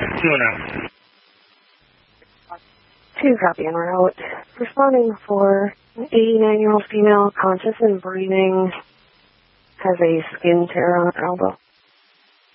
2-1. 2, copy en route. Responding for an 89-year-old female, conscious and breathing, has a skin tear on her elbow.